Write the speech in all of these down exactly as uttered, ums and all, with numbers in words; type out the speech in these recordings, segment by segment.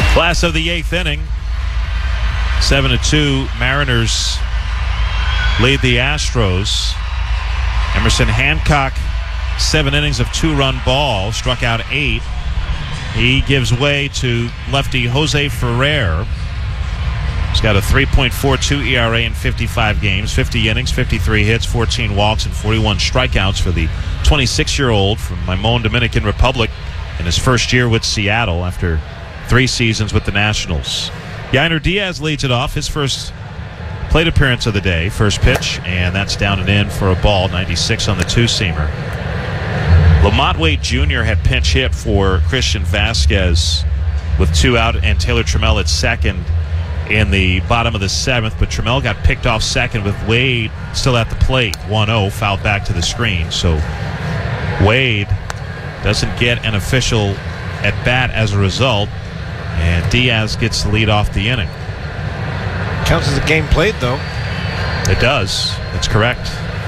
Last of the eighth inning. seven to two, Mariners lead the Astros. Emerson Hancock, seven innings of two-run ball, struck out eight. He gives way to lefty Jose Ferrer. He's got a three point four two E R A in fifty-five games, fifty innings, fifty-three hits, fourteen walks, and forty-one strikeouts for the twenty-six-year-old from Limon, Dominican Republic in his first year with Seattle after three seasons with the Nationals. Yainer Diaz leads it off, his first plate appearance of the day, first pitch, and that's down and in for a ball, ninety-six on the two-seamer. Lamont Wade Junior had pinch hit for Christian Vasquez with two out and Taylor Trammell at second in the bottom of the seventh, but Trammell got picked off second with Wade still at the plate. one oh, fouled back to the screen. So Wade doesn't get an official at bat as a result, and Diaz gets the lead off the inning. Counts as a game played, though. It does. That's correct.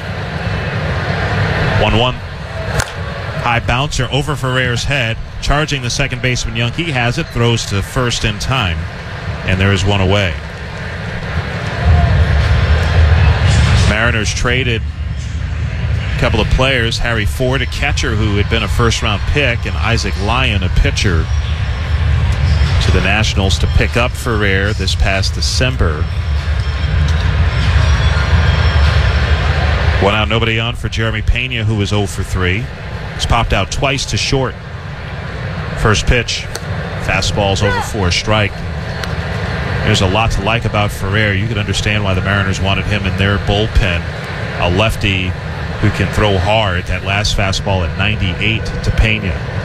one one. High bouncer over Ferrer's head, charging the second baseman Young. He has it, throws to first in time, and there is one away. Mariners traded a couple of players, Harry Ford, a catcher who had been a first-round pick, and Isaac Lyon, a pitcher, to the Nationals to pick up Ferrer this past December. One out, nobody on for Jeremy Pena, who was oh for three. He's popped out twice to short. First pitch, fastball's over for a strike. There's a lot to like about Ferrer. You can understand why the Mariners wanted him in their bullpen. A lefty who can throw hard. That last fastball at ninety-eight to Pena.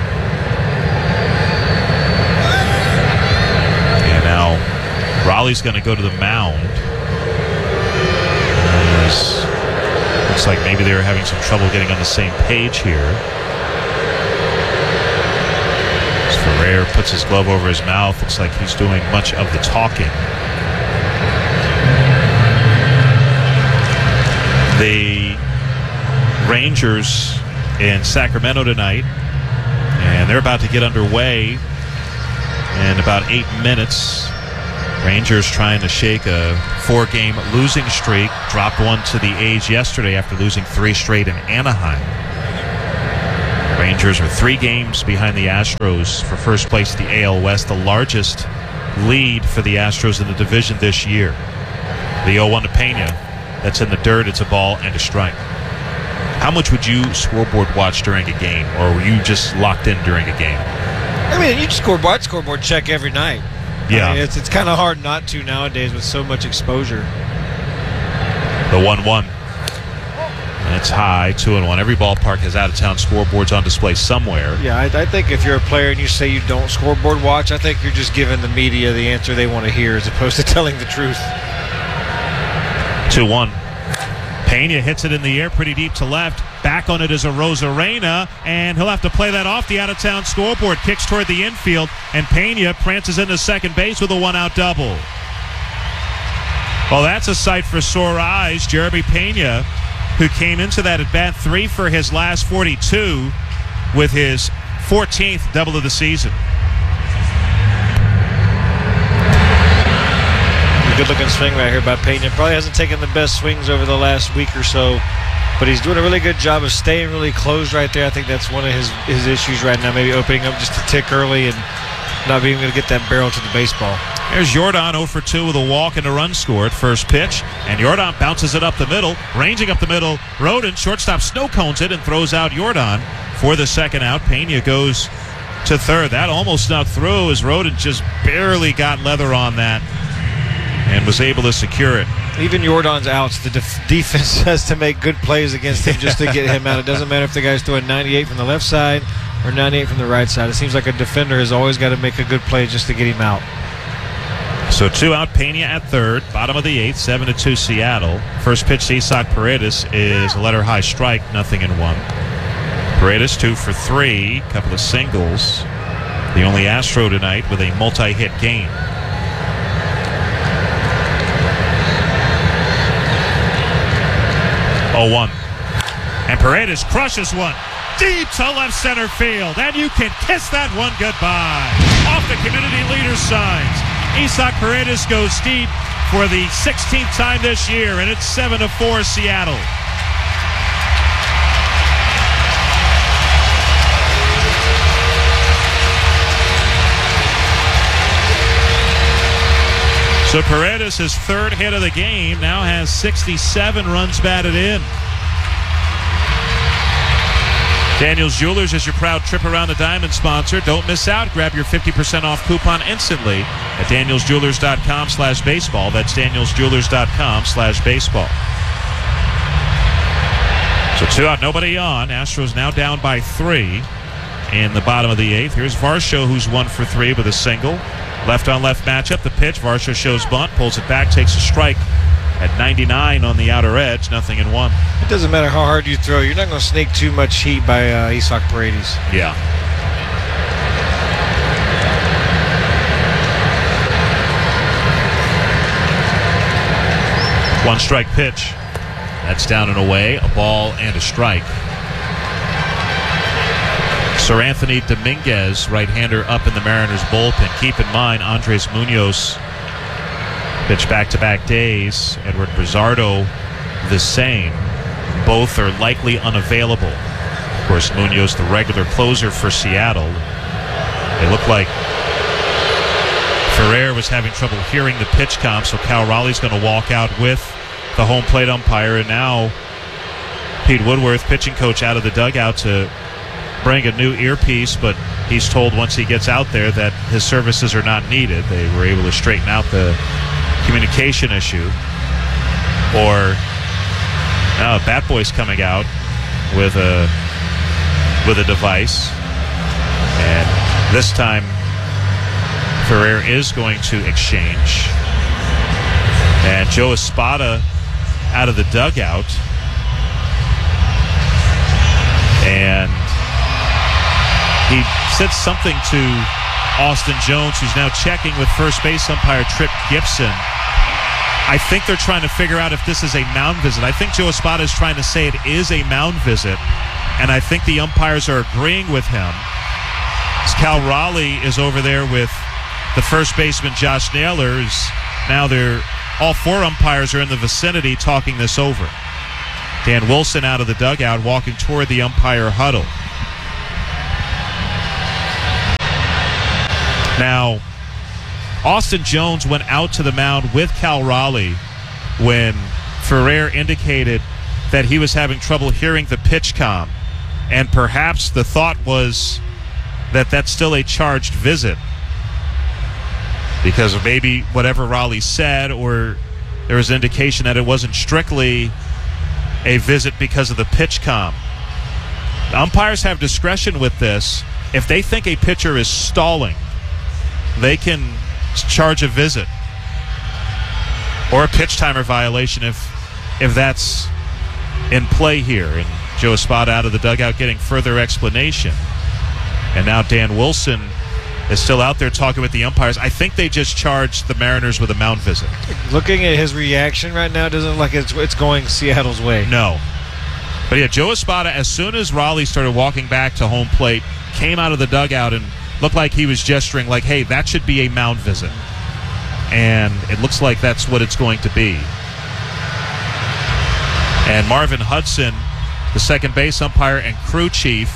And now Raleigh's going to go to the mound. As looks like maybe they were having some trouble getting on the same page here. Ferrer puts his glove over his mouth. Looks like he's doing much of the talking. The Rangers in Sacramento tonight, and they're about to get underway in about eight minutes. Rangers trying to shake a four-game losing streak. Dropped one to the A's yesterday after losing three straight in Anaheim. Rangers are three games behind the Astros for first place in the A L West, the largest lead for the Astros in the division this year. The oh one to Pena. That's in the dirt. It's a ball and a strike. How much would you scoreboard watch during a game, or were you just locked in during a game? I mean, you scoreboard scoreboard check every night. Yeah. I mean, it's it's kind of hard not to nowadays with so much exposure. The one one. It's high, two and one. Every ballpark has out-of-town scoreboards on display somewhere. Yeah, I, I think if you're a player and you say you don't scoreboard watch, I think you're just giving the media the answer they want to hear as opposed to telling the truth. two one. Pena hits it in the air pretty deep to left. Back on it is a Rosarena, and he'll have to play that off the out-of-town scoreboard. Kicks toward the infield, and Pena prances into second base with a one-out double. Well, that's a sight for sore eyes. Jeremy Pena, who came into that at bat three for his last forty-two with his fourteenth double of the season. Good-looking swing right here by Pena. Probably hasn't taken the best swings over the last week or so, but he's doing a really good job of staying really closed right there. I think that's one of his, his issues right now, maybe opening up just a tick early and not being able to get that barrel to the baseball. Here's Jordan oh for two with a walk and a run scored. First pitch, and Jordan bounces it up the middle, ranging up the middle. Rodin, shortstop, snow cones it and throws out Jordan for the second out. Pena goes to third. That almost snuck through as Rodin just barely got leather on that and was able to secure it. Even Jordan's outs, the def- defense has to make good plays against him just to get him out. It doesn't matter if the guy's throwing ninety-eight from the left side or ninety-eight from the right side. It seems like a defender has always got to make a good play just to get him out. So two out, Pena at third, bottom of the eighth, seven to two Seattle. First pitch to Isaac Paredes is a letter high strike, nothing in one. Paredes two for three, couple of singles. The only Astro tonight with a multi-hit game. oh one. And Paredes crushes one. deep to left center field. And you can kiss that one goodbye. Off the community leader signs. Isaac Paredes goes deep for the sixteenth time this year, and it's seven to four Seattle. So Paredes, his third hit of the game, now has sixty-seven runs batted in. Daniels Jewelers is your proud trip around the diamond sponsor. Don't miss out. Grab your fifty percent off coupon instantly at daniels jewelers dot com slash baseball. That's daniels jewelers dot com slash baseball. So two out, nobody on. Astros now down by three in the bottom of the eighth. Here's Varsho, who's one for three with a single. Left-on-left matchup. The pitch. Varsho shows bunt, pulls it back, takes a strike at ninety-nine on the outer edge. Nothing in one. It doesn't matter how hard you throw. You're not going to snake too much heat by uh, Isaac Paredes. Yeah. One strike pitch. That's down and away. A ball and a strike. Sir Anthony Dominguez, right-hander, up in the Mariners bullpen. Keep in mind, Andres Munoz pitched back-to-back days. Edward Brizardo, the same. Both are likely unavailable. Of course, Munoz, the regular closer for Seattle. It looked like Ferrer was having trouble hearing the pitch comp, so Cal Raleigh's going to walk out with the home plate umpire. And now Pete Woodworth, pitching coach, out of the dugout to bring a new earpiece, but he's told once he gets out there that his services are not needed. They were able to straighten out the communication issue. Or now Bat Boy's coming out with a with a device, and this time Ferrer is going to exchange. And Joe Espada out of the dugout, and he said something to Austin Jones, who's now checking with first base umpire Trip Gibson. I think they're trying to figure out if this is a mound visit. I think Joe Espada is trying to say it is a mound visit, and I think the umpires are agreeing with him. As Cal Raleigh is over there with the first baseman Josh Naylor. Now they're all four umpires are in the vicinity talking this over. Dan Wilson out of the dugout, walking toward the umpire huddle. Now, Austin Jones went out to the mound with Cal Raleigh when Ferrer indicated that he was having trouble hearing the pitch comm, and perhaps the thought was that that's still a charged visit because of maybe whatever Raleigh said, or there was indication that it wasn't strictly a visit because of the pitch comm. The umpires have discretion with this. If they think a pitcher is stalling, they can charge a visit or a pitch timer violation if if that's in play here. And Joe Espada out of the dugout getting further explanation. And now Dan Wilson is still out there talking with the umpires. I think they just charged the Mariners with a mound visit. Looking at his reaction right now, it doesn't look like it's, it's going Seattle's way. No. But yeah, Joe Espada, as soon as Raleigh started walking back to home plate, came out of the dugout and looked like he was gesturing like, hey, that should be a mound visit. And it looks like that's what it's going to be. And Marvin Hudson, the second base umpire and crew chief.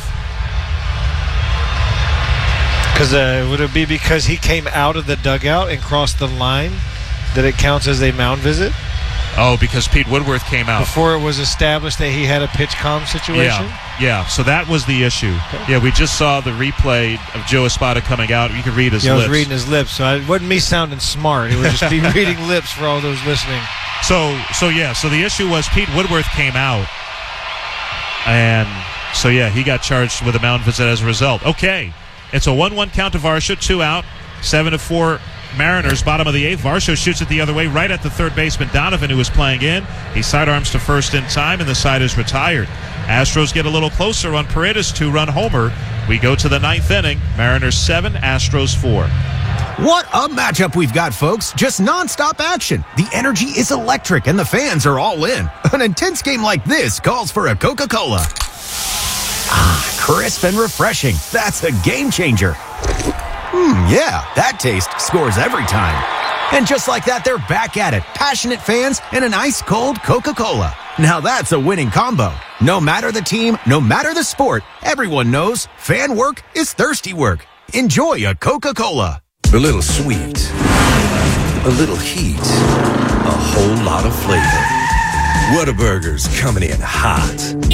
Because uh, would it be because he came out of the dugout and crossed the line that it counts as a mound visit? Oh, because Pete Woodworth came out. Before it was established that he had a pitch comm situation? Yeah, yeah. So that was the issue. Okay. Yeah, we just saw the replay of Joe Espada coming out. You could read his yeah, lips. I was reading his lips, so it wasn't me sounding smart. It was just me reading lips for all those listening. So, so yeah, so the issue was Pete Woodworth came out, and so, yeah, he got charged with a mound visit as a result. Okay, it's a one one count to Varsho, two out, seven to four Mariners, bottom of the eighth. Varsho shoots it the other way, right at the third baseman Donovan, who was playing in. He sidearms to first in time, and the side is retired. Astros get a little closer on Paredes' two-run homer. We go to the ninth inning. Mariners seven, Astros four. What a matchup we've got, folks. Just nonstop action. The energy is electric, and the fans are all in. An intense game like this calls for a Coca-Cola. Ah, crisp and refreshing. That's a game changer. Mmm, yeah, that taste scores every time. And just like that, they're back at it. Passionate fans and an ice-cold Coca-Cola. Now that's a winning combo. No matter the team, no matter the sport, everyone knows fan work is thirsty work. Enjoy a Coca-Cola. A little sweet, a little heat, a whole lot of flavor. Whataburger's coming in hot.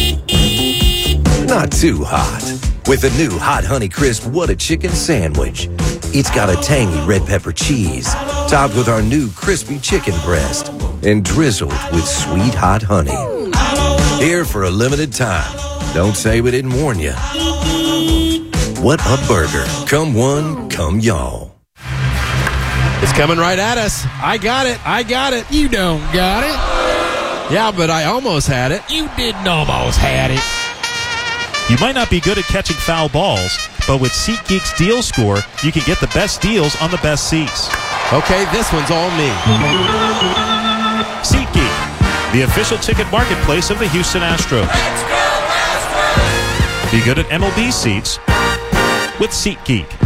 Not too hot. With the new Hot Honey Crisp What a Chicken Sandwich. It's got a tangy red pepper cheese, topped with our new crispy chicken breast, and drizzled with sweet hot honey. Here for a limited time. Don't say we didn't warn you. What a burger. Come one, come y'all. It's coming right at us. I got it. I got it. You don't got it. Yeah, but I almost had it. You didn't almost had it. You might not be good at catching foul balls, but with SeatGeek's Deal Score, you can get the best deals on the best seats. Okay, this one's all me. SeatGeek, the official ticket marketplace of the Houston Astros. Let's go, Astros! Be good at M L B seats with SeatGeek.